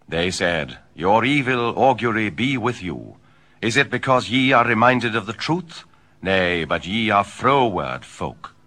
They said, Your evil augury be with you. Is it because ye are reminded of the truth? Nay, but ye are froward folk.